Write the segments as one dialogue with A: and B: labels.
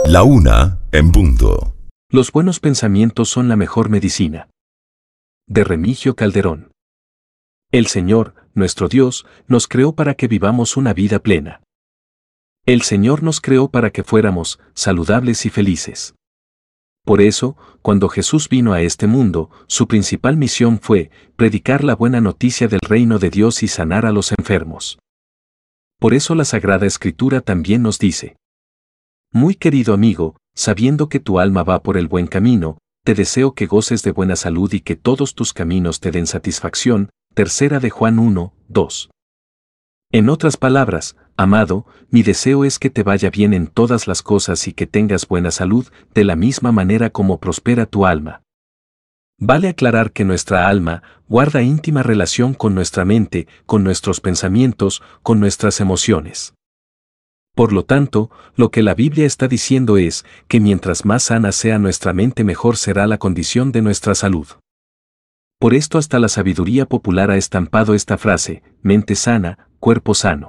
A: La una en punto.
B: Los buenos pensamientos son la mejor medicina. De Remigio Calderón. El Señor, nuestro Dios, nos creó para que vivamos una vida plena. El Señor nos creó para que fuéramos saludables y felices. Por eso, cuando Jesús vino a este mundo, su principal misión fue predicar la buena noticia del reino de Dios y sanar a los enfermos. Por eso la Sagrada Escritura también nos dice: muy querido amigo, sabiendo que tu alma va por el buen camino, te deseo que goces de buena salud y que todos tus caminos te den satisfacción. Tercera de Juan 1, 2. En otras palabras, amado, mi deseo es que te vaya bien en todas las cosas y que tengas buena salud, de la misma manera como prospera tu alma. Vale aclarar que nuestra alma guarda íntima relación con nuestra mente, con nuestros pensamientos, con nuestras emociones. Por lo tanto, lo que la Biblia está diciendo es que mientras más sana sea nuestra mente, mejor será la condición de nuestra salud. Por esto hasta la sabiduría popular ha estampado esta frase: mente sana, cuerpo sano.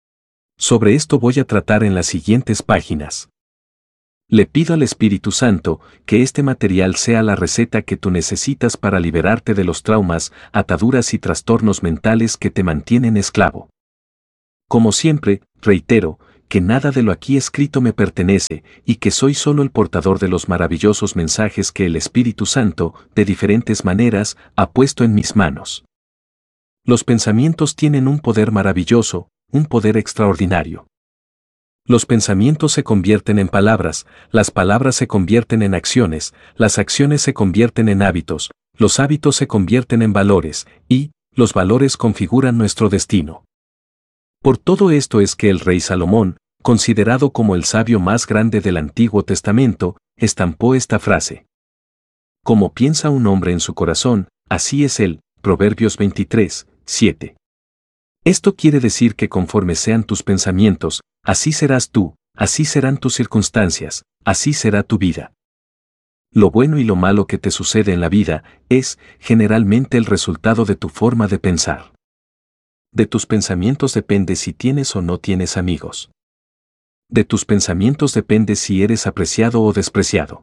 B: Sobre esto voy a tratar en las siguientes páginas. Le pido al Espíritu Santo que este material sea la receta que tú necesitas para liberarte de los traumas, ataduras y trastornos mentales que te mantienen esclavo. Como siempre, reitero que nada de lo aquí escrito me pertenece y que soy solo el portador de los maravillosos mensajes que el Espíritu Santo, de diferentes maneras, ha puesto en mis manos. Los pensamientos tienen un poder maravilloso, un poder extraordinario. Los pensamientos se convierten en palabras, las palabras se convierten en acciones, las acciones se convierten en hábitos, los hábitos se convierten en valores, y los valores configuran nuestro destino. Por todo esto es que el rey Salomón, considerado como el sabio más grande del Antiguo Testamento, estampó esta frase: como piensa un hombre en su corazón, así es él. Proverbios 23, 7. Esto quiere decir que conforme sean tus pensamientos, así serás tú, así serán tus circunstancias, así será tu vida. Lo bueno y lo malo que te sucede en la vida es, generalmente, el resultado de tu forma de pensar. De tus pensamientos depende si tienes o no tienes amigos. De tus pensamientos depende si eres apreciado o despreciado.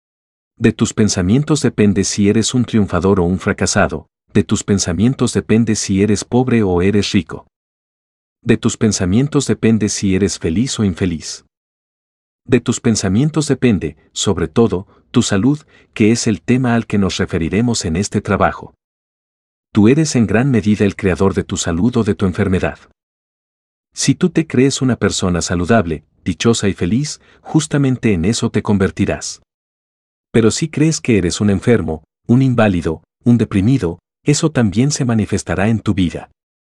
B: De tus pensamientos depende si eres un triunfador o un fracasado. De tus pensamientos depende si eres pobre o eres rico. De tus pensamientos depende si eres feliz o infeliz. De tus pensamientos depende, sobre todo, tu salud, que es el tema al que nos referiremos en este trabajo. Tú eres en gran medida el creador de tu salud o de tu enfermedad. Si tú te crees una persona saludable, dichosa y feliz, justamente en eso te convertirás. Pero si crees que eres un enfermo, un inválido, un deprimido, eso también se manifestará en tu vida.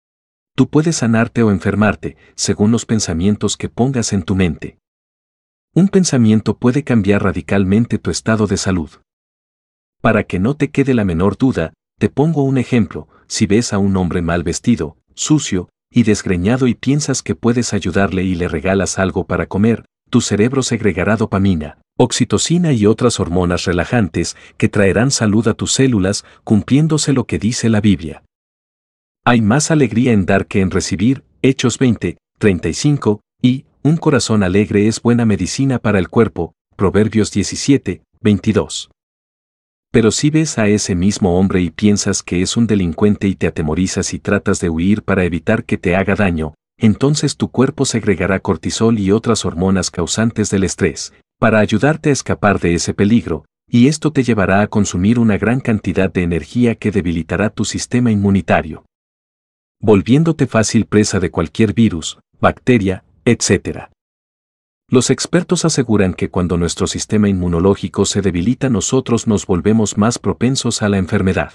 B: Tú puedes sanarte o enfermarte, según los pensamientos que pongas en tu mente. Un pensamiento puede cambiar radicalmente tu estado de salud. Para que no te quede la menor duda, te pongo un ejemplo: si ves a un hombre mal vestido, sucio y desgreñado y piensas que puedes ayudarle y le regalas algo para comer, tu cerebro segregará dopamina, oxitocina y otras hormonas relajantes que traerán salud a tus células, cumpliéndose lo que dice la Biblia. Hay más alegría en dar que en recibir. Hechos 20, 35, y un corazón alegre es buena medicina para el cuerpo. Proverbios 17, 22. Pero si ves a ese mismo hombre y piensas que es un delincuente y te atemorizas y tratas de huir para evitar que te haga daño, entonces tu cuerpo segregará cortisol y otras hormonas causantes del estrés, para ayudarte a escapar de ese peligro, y esto te llevará a consumir una gran cantidad de energía que debilitará tu sistema inmunitario, volviéndote fácil presa de cualquier virus, bacteria, etc. Los expertos aseguran que cuando nuestro sistema inmunológico se debilita, nosotros nos volvemos más propensos a la enfermedad.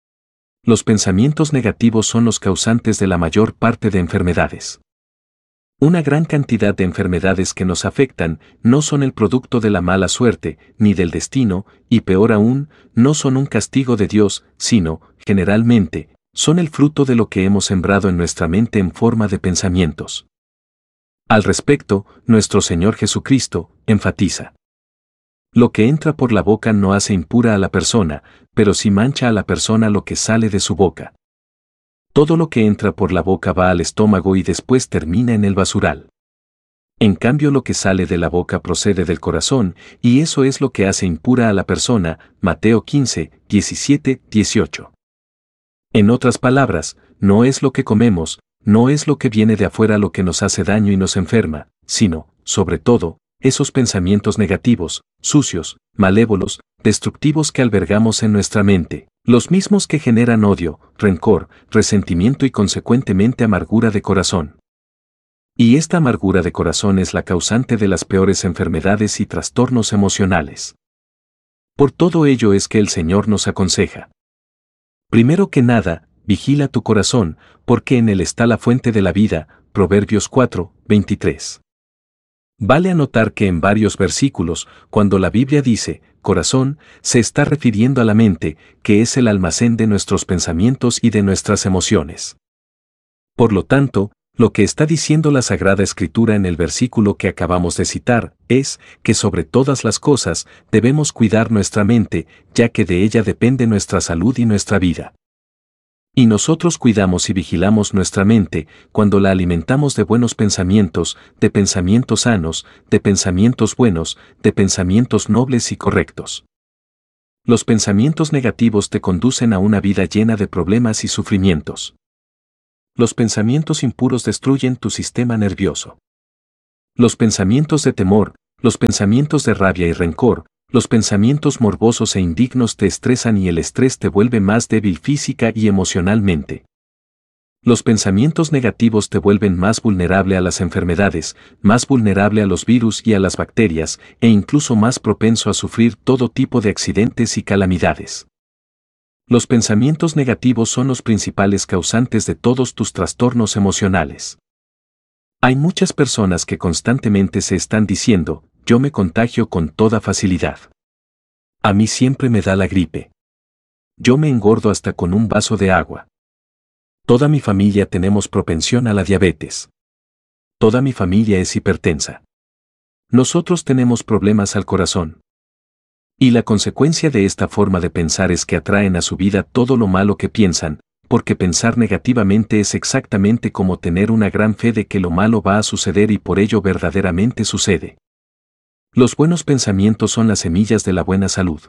B: Los pensamientos negativos son los causantes de la mayor parte de enfermedades. Una gran cantidad de enfermedades que nos afectan no son el producto de la mala suerte, ni del destino, y peor aún, no son un castigo de Dios, sino, generalmente, son el fruto de lo que hemos sembrado en nuestra mente en forma de pensamientos. Al respecto, nuestro Señor Jesucristo enfatiza: lo que entra por la boca no hace impura a la persona, pero sí mancha a la persona lo que sale de su boca. Todo lo que entra por la boca va al estómago y después termina en el basural. En cambio, lo que sale de la boca procede del corazón, y eso es lo que hace impura a la persona. Mateo 15, 17, 18. En otras palabras, no es lo que comemos, no es lo que viene de afuera lo que nos hace daño y nos enferma, sino, sobre todo, esos pensamientos negativos, sucios, malévolos, destructivos que albergamos en nuestra mente, los mismos que generan odio, rencor, resentimiento y consecuentemente amargura de corazón. Y esta amargura de corazón es la causante de las peores enfermedades y trastornos emocionales. Por todo ello es que el Señor nos aconseja. Primero que nada, vigila tu corazón, porque en él está la fuente de la vida. Proverbios 4, 23. Vale anotar que en varios versículos, cuando la Biblia dice corazón, se está refiriendo a la mente, que es el almacén de nuestros pensamientos y de nuestras emociones. Por lo tanto, lo que está diciendo la Sagrada Escritura en el versículo que acabamos de citar es que sobre todas las cosas debemos cuidar nuestra mente, ya que de ella depende nuestra salud y nuestra vida. Y nosotros cuidamos y vigilamos nuestra mente cuando la alimentamos de buenos pensamientos, de pensamientos sanos, de pensamientos buenos, de pensamientos nobles y correctos. Los pensamientos negativos te conducen a una vida llena de problemas y sufrimientos. Los pensamientos impuros destruyen tu sistema nervioso. Los pensamientos de temor, los pensamientos de rabia y rencor, los pensamientos morbosos e indignos te estresan y el estrés te vuelve más débil física y emocionalmente. Los pensamientos negativos te vuelven más vulnerable a las enfermedades, más vulnerable a los virus y a las bacterias, e incluso más propenso a sufrir todo tipo de accidentes y calamidades. Los pensamientos negativos son los principales causantes de todos tus trastornos emocionales. Hay muchas personas que constantemente se están diciendo, yo me contagio con toda facilidad. A mí siempre me da la gripe. Yo me engordo hasta con un vaso de agua. Toda mi familia tenemos propensión a la diabetes. Toda mi familia es hipertensa. Nosotros tenemos problemas al corazón. Y la consecuencia de esta forma de pensar es que atraen a su vida todo lo malo que piensan, porque pensar negativamente es exactamente como tener una gran fe de que lo malo va a suceder y por ello verdaderamente sucede. Los buenos pensamientos son las semillas de la buena salud.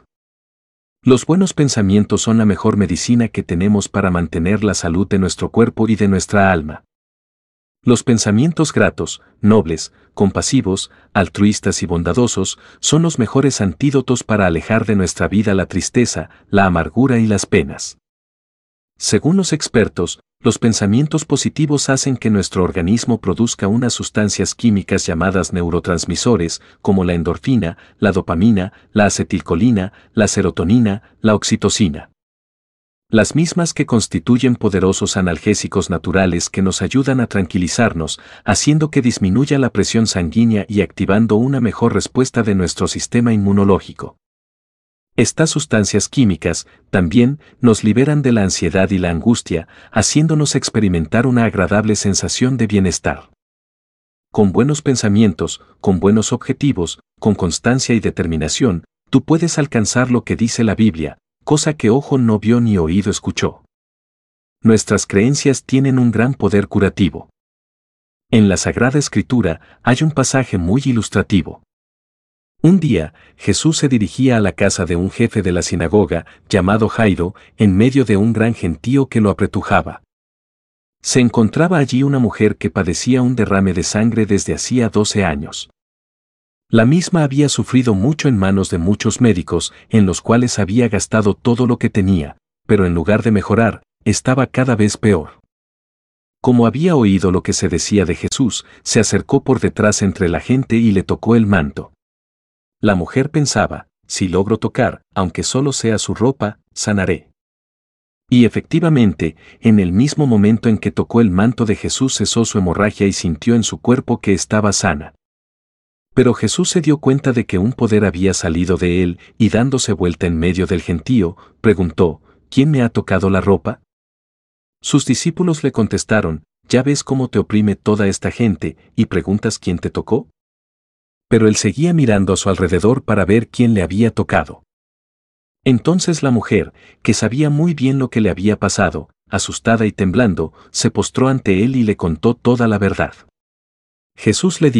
B: Los buenos pensamientos son la mejor medicina que tenemos para mantener la salud de nuestro cuerpo y de nuestra alma. Los pensamientos gratos, nobles, compasivos, altruistas y bondadosos son los mejores antídotos para alejar de nuestra vida la tristeza, la amargura y las penas. Según los expertos, los pensamientos positivos hacen que nuestro organismo produzca unas sustancias químicas llamadas neurotransmisores, como la endorfina, la dopamina, la acetilcolina, la serotonina, la oxitocina. Las mismas que constituyen poderosos analgésicos naturales que nos ayudan a tranquilizarnos, haciendo que disminuya la presión sanguínea y activando una mejor respuesta de nuestro sistema inmunológico. Estas sustancias químicas también nos liberan de la ansiedad y la angustia, haciéndonos experimentar una agradable sensación de bienestar. Con buenos pensamientos, con buenos objetivos, con constancia y determinación, tú puedes alcanzar lo que dice la Biblia, cosa que ojo no vio ni oído escuchó. Nuestras creencias tienen un gran poder curativo. En la Sagrada Escritura hay un pasaje muy ilustrativo. Un día, Jesús se dirigía a la casa de un jefe de la sinagoga, llamado Jairo, en medio de un gran gentío que lo apretujaba. Se encontraba allí una mujer que padecía un derrame de sangre desde hacía 12 años. La misma había sufrido mucho en manos de muchos médicos, en los cuales había gastado todo lo que tenía, pero en lugar de mejorar, estaba cada vez peor. Como había oído lo que se decía de Jesús, se acercó por detrás entre la gente y le tocó el manto. La mujer pensaba, si logro tocar, aunque solo sea su ropa, sanaré. Y efectivamente, en el mismo momento en que tocó el manto de Jesús cesó su hemorragia y sintió en su cuerpo que estaba sana. Pero Jesús se dio cuenta de que un poder había salido de él y dándose vuelta en medio del gentío, preguntó, ¿quién me ha tocado la ropa? Sus discípulos le contestaron, ¿ya ves cómo te oprime toda esta gente y preguntas quién te tocó? Pero él seguía mirando a su alrededor para ver quién le había tocado. Entonces la mujer, que sabía muy bien lo que le había pasado, asustada y temblando, se postró ante él y le contó toda la verdad. Jesús le dijo,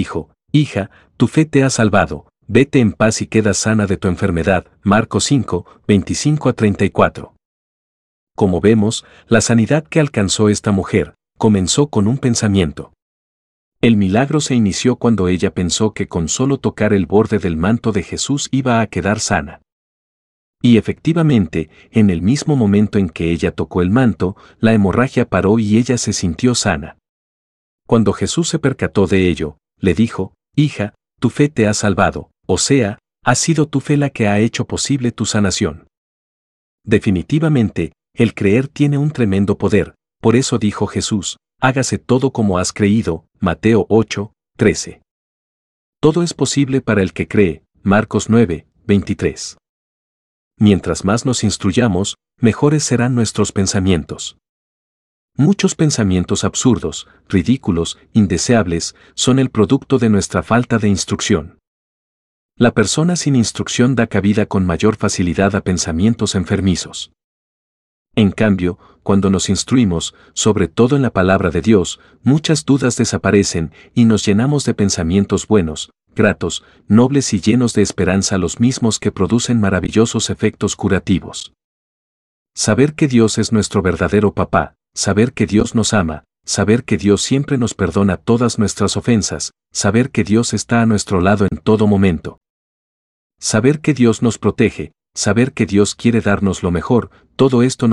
B: Hija, tu fe te ha salvado, vete en paz y queda sana de tu enfermedad. Marcos 5, 25-34. Como vemos, la sanidad que alcanzó esta mujer, comenzó con un pensamiento. El milagro se inició cuando ella pensó que con solo tocar el borde del manto de Jesús iba a quedar sana. Y efectivamente, en el mismo momento en que ella tocó el manto, la hemorragia paró y ella se sintió sana. Cuando Jesús se percató de ello, le dijo, hija, tu fe te ha salvado, o sea, ha sido tu fe la que ha hecho posible tu sanación. Definitivamente, el creer tiene un tremendo poder, por eso dijo Jesús, hágase todo como has creído, Mateo 8, 13. Todo es posible para el que cree, Marcos 9, 23. Mientras más nos instruyamos, mejores serán nuestros pensamientos. Muchos pensamientos absurdos, ridículos, indeseables, son el producto de nuestra falta de instrucción. La persona sin instrucción da cabida con mayor facilidad a pensamientos enfermizos. En cambio, cuando nos instruimos, sobre todo en la palabra de Dios, muchas dudas desaparecen y nos llenamos de pensamientos buenos, gratos, nobles y llenos de esperanza, los mismos que producen maravillosos efectos curativos. Saber que Dios es nuestro verdadero papá, saber que Dios nos ama, saber que Dios siempre nos perdona todas nuestras ofensas, saber que Dios está a nuestro lado en todo momento. Saber que Dios nos protege, saber que Dios quiere darnos lo mejor, todo esto